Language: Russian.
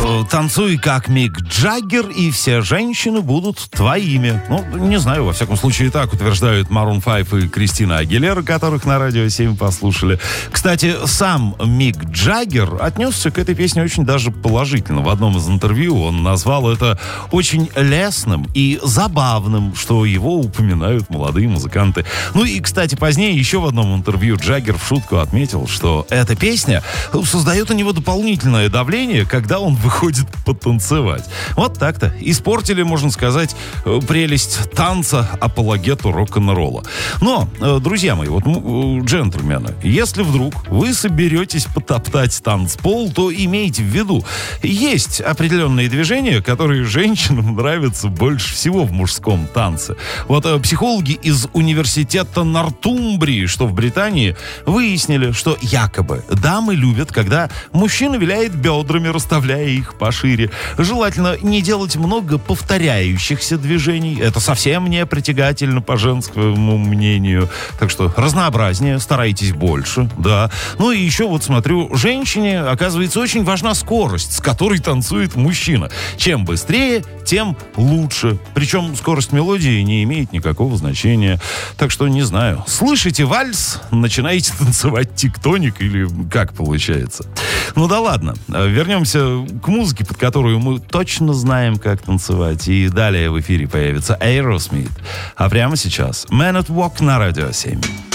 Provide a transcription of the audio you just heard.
Танцуй как Мик Джаггер, и все женщины будут твоими. Ну, не знаю, во всяком случае, так утверждают Maroon 5 и Кристина Агилера, которых на Радио 7 послушали. Кстати, сам Мик Джаггер отнесся к этой песне очень даже положительно. В одном из интервью он назвал это очень лестным и забавным, что его упоминают молодые музыканты. Ну и, кстати, позднее еще в одном интервью Джаггер в шутку отметил, что эта песня создает у него дополнительное давление, когда он выходит потанцевать. Вот так-то. Испортили, можно сказать, прелесть танца апологету рок-н-ролла. Но, друзья мои, вот джентльмены, если вдруг вы соберетесь потоптать танцпол, то имейте в виду, есть определенные движения, которые женщинам нравятся больше всего в мужском танце. Вот психологи из университета Нортумбрии, что в Британии, выяснили, что якобы дамы любят, когда мужчина виляет бедрами, расставляя их пошире. Желательно не делать много повторяющихся движений. Это совсем не притягательно, по женскому мнению. Так что разнообразнее, старайтесь больше, да. Ну и еще вот смотрю, женщине, оказывается, очень важна скорость, с которой танцует мужчина. Чем быстрее, тем лучше. Причем скорость мелодии не имеет никакого значения. Так что, не знаю, слышите вальс, начинаете танцевать тектоник или как получается. Ну да ладно, вернемся к музыке, под которую мы точно знаем, как танцевать. И далее в эфире появится Aerosmith. А прямо сейчас Man at Work на Радио 7.